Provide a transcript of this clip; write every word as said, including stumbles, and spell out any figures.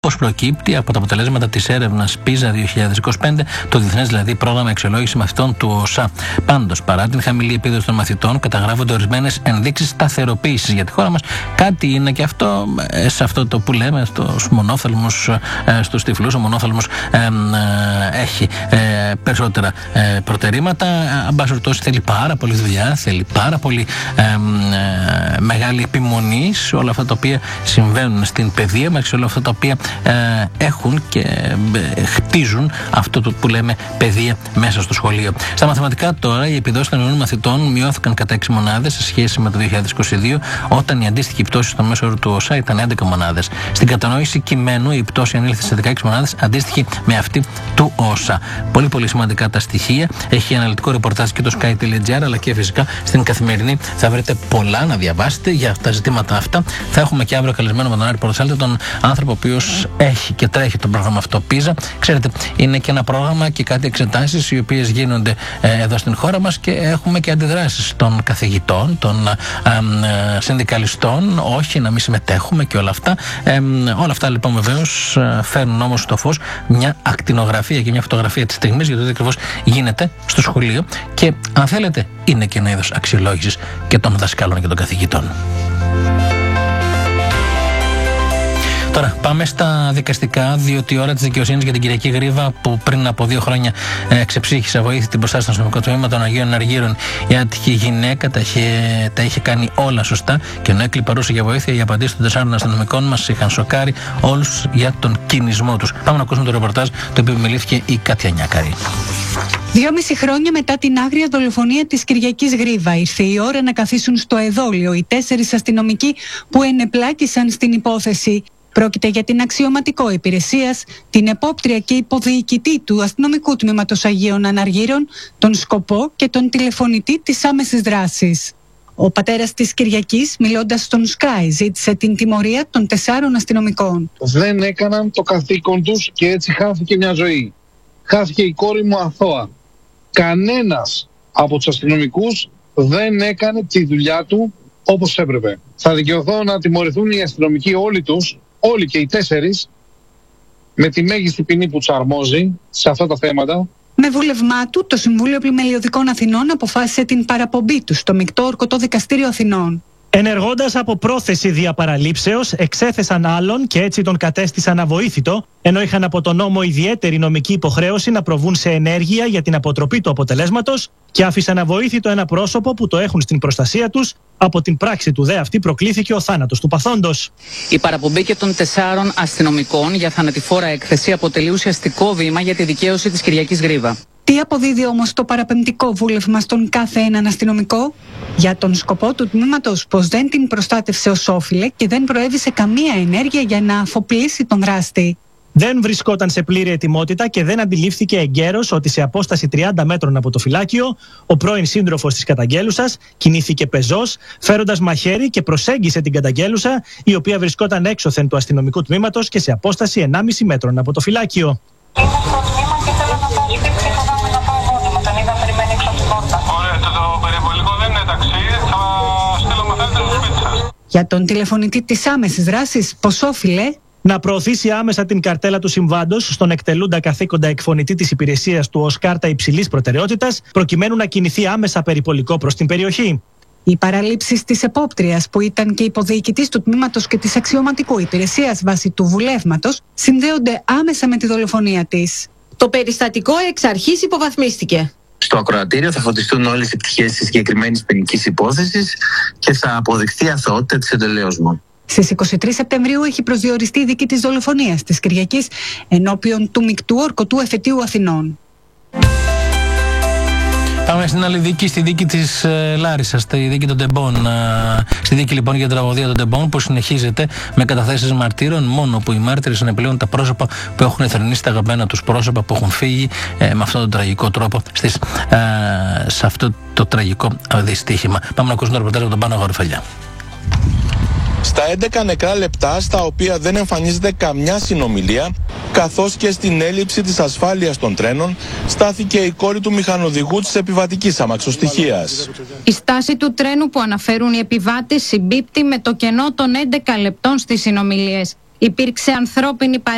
όπως προκύπτει από τα αποτελέσματα της έρευνας πίζα δύο χιλιάδες είκοσι πέντε, το διεθνές δηλαδή πρόγραμμα αξιολόγηση μαθητών του ΟΣΑ. Πάντως, παρά την χαμηλή επίδοση των μαθητών, καταγράφονται ορισμένες ενδείξεις σταθεροποίησης για τη χώρα μας. Κάτι είναι και αυτό σε αυτό το που λέμε, στους μονόθαλμους, στους τυφλούς. Ο μονόθαλμος ε, ε, έχει ε, περισσότερα ε, προτερήματα. Αν πάση περιπτώσει, θέλει πάρα πολύ δουλειά, θέλει πάρα πολύ ε, ε, μεγάλη επιμονή σε όλα αυτά τα οποία συμβαίνουν στην παιδεία μας, σε όλα αυτά τα οποία ε, έχουν και ε, χτίζουν αυτό το που λέμε παιδεία μέσα στο σχολείο. Στα μαθηματικά τώρα, οι επιδόσεις των νέων μαθητών μειώθηκαν κατά έξι μονάδες σε σχέση με το δύο χιλιάδες είκοσι δύο, όταν η αντίστοιχη πτώση στο μέσο όρο του ΟΣΑ ήταν έντεκα μονάδες. Στην κατανόηση κειμένου, η πτώση ανήλθε σε δεκαέξι μονάδες, αντίστοιχη με αυτή του ΟΣΑ. Πολύ πολύ σημαντικά τα στοιχεία. Έχει αναλυτικό ρεπορτάζ και το sky τελεία gr, αλλά και φυσικά στην Καθημερινή θα βρείτε πολλά να διαβάσετε για τα ζητήματα αυτά. Θα έχουμε και αύριο καλεσμένο με τον Άρη Πορτοσάλτη, τον άνθρωπο ο οποίος έχει και τρέχει το πρόγραμμα αυτό πίζα. Ξέρετε, είναι και ένα πρόγραμμα και κάτι εξετάσεις οι οποίες γίνονται ε, εδώ στην χώρα μας, και έχουμε και αντιδράσεις των καθηγητών, των ε, ε, συνδικαλιστών, όχι να μην συμμετέχουμε και όλα αυτά. Ε, όλα αυτά λοιπόν βεβαίως φέρνουν όμως στο φως μια ακτινογραφία και μια φωτογραφία της στιγμής για το τι ακριβώς γίνεται στο σχολείο, και αν θέλετε είναι και ένα είδος αξιολόγησης και των δασκάλων και των καθηγητών. Τώρα πάμε στα δικαστικά, διότι η ώρα της δικαιοσύνης για την Κυριακή Γρίβα, που πριν από δύο χρόνια ε, ξεψύχησε αβοήθητη μπροστά στο αστυνομικό τμήμα των Αγίων Αργύρων, η άτυχη γυναίκα τα είχε, τα είχε κάνει όλα σωστά, και ενώ έκλειπαρούσε για βοήθεια, οι απαντήσεις των τεσσάρων αστυνομικών μας είχαν σοκάρει όλους για τον κινησμό τους. Πάμε να ακούσουμε το ρεπορτάζ το οποίο επιμελήθηκε η Κάτια Νιάκαρη. Δυόμιση χρόνια μετά την άγρια δολοφονία της Κυριακής Γρίβα, ήρθε η ώρα να καθίσουν στο εδόλιο οι τέσσερις αστυνομικοί που ενεπλάκησαν στην υπόθεση. Πρόκειται για την αξιωματικό υπηρεσίας, την επόπτρια και υποδιοικητή του αστυνομικού τμήματος Αγίων Αναργύρων, τον σκοπό και τον τηλεφωνητή της άμεσης δράσης. Ο πατέρας της Κυριακής, μιλώντας στον Sky, ζήτησε την τιμωρία των τεσσάρων αστυνομικών. Δεν έκαναν το καθήκον τους και έτσι χάθηκε μια ζωή. Χάθηκε η κόρη μου αθώα. Κανένας από τους αστυνομικούς δεν έκανε τη δουλειά του όπως έπρεπε. Θα δικαιωθώ να τιμωρηθούν οι αστυνομικοί όλοι τους, όλοι και οι τέσσερις, με τη μέγιστη ποινή που τους αρμόζει σε αυτά τα θέματα. Με βούλευμά του, το Συμβούλιο Πλημελιωδικών Αθηνών αποφάσισε την παραπομπή του στο Μεικτό Ορκωτό Δικαστήριο Αθηνών. Ενεργώντας από πρόθεση διαπαραλήψεως, εξέθεσαν άλλον και έτσι τον κατέστησαν αβοήθητο, ενώ είχαν από τον νόμο ιδιαίτερη νομική υποχρέωση να προβούν σε ενέργεια για την αποτροπή του αποτελέσματος, και άφησαν αβοήθητο ένα πρόσωπο που το έχουν στην προστασία τους. Από την πράξη του δε αυτή προκλήθηκε ο θάνατος του παθόντος. Η παραπομπή και των τεσσάρων αστυνομικών για θανατηφόρα έκθεση αποτελεί ουσιαστικό βήμα για τη δικαίωση της Κυριακής Γρίβα. Τι αποδίδει όμως το παραπεμπτικό βούλευμα στον κάθε έναν αστυνομικό? Για τον σκοπό του τμήματος πως δεν την προστάτευσε ως όφιλε και δεν προέβησε καμία ενέργεια για να αφοπλίσει τον δράστη. Δεν βρισκόταν σε πλήρη ετοιμότητα και δεν αντιλήφθηκε εγκαίρως ότι σε απόσταση τριάντα μέτρων από το φυλάκιο ο πρώην σύντροφος της καταγγέλουσας κινήθηκε πεζός, φέροντας μαχαίρι, και προσέγγισε την καταγγέλουσα, η οποία βρισκόταν έξωθεν του αστυνομικού τμήματος και σε απόσταση ενάμιση μέτρων από το φυλάκιο. Είμαι στο τμήμα και θέλω να πάω σπίτι και φοβάμαι να πάω μόνη μου. Τον είδα περιμένει έξω από την πόρτα. Ωραία, το περιβολικό δεν είναι ταξί. Θα στείλω μαθαίνετε στο σπίτι σας. Για τον τηλεφωνητή της άμεσης δράσης, πως όφιλε να προωθήσει άμεσα την καρτέλα του συμβάντος στον εκτελούντα καθήκοντα εκφωνητή της υπηρεσίας του ως κάρτα υψηλής προτεραιότητας, προκειμένου να κινηθεί άμεσα περιπολικό προς την περιοχή. Οι παραλήψεις της επόπτριας, που ήταν και υποδιοικητής του τμήματος και της αξιωματικού υπηρεσίας βάσει του βουλεύματος, συνδέονται άμεσα με τη δολοφονία της. Το περιστατικό εξ αρχής υποβαθμίστηκε. Στο ακροατήριο θα φωτιστούν όλες οι πτυχές της συγκεκριμένης ποινικής υπόθεσης και θα αποδειχθεί η αθωότητα της εντολέως μου. Στις είκοσι τρεις Σεπτεμβρίου έχει προσδιοριστεί η δίκη της δολοφονίας της Κυριακής ενώπιον του Μεικτού Ορκωτού Εφετείου Αθηνών. Πάμε στην άλλη δίκη, στη δίκη της ε, Λάρισσας, στη δίκη των Τεμπών. Ε, στη δίκη λοιπόν για την τραγωδία των Τεμπών, που συνεχίζεται με καταθέσεις μαρτύρων, μόνο που οι μάρτυρες ανεπιλέγουν τα πρόσωπα που έχουν εθρηνήσει τα αγαπημένα τους πρόσωπα, που έχουν φύγει ε, με αυτόν τον τραγικό τρόπο στις, ε, σε αυτό το τραγικό δυστύχημα. Πάμε να ακούσουμε το ρεπορτάζ από τον Πάνο Γορυφαλιά. Στα έντεκα νεκρά λεπτά, στα οποία δεν εμφανίζεται καμιά συνομιλία, καθώς και στην έλλειψη της ασφάλειας των τρένων, στάθηκε η κόρη του μηχανοδηγού της επιβατικής αμαξοστοιχείας. Η στάση του τρένου που αναφέρουν οι επιβάτες συμπίπτει με το κενό των έντεκα λεπτών στις συνομιλίες. Υπήρξε ανθρώπινη παρέμβαση